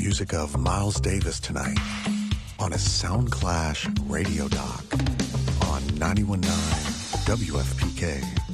music of Miles Davis tonight on a Soundclash radio doc on 91.9 WFPK.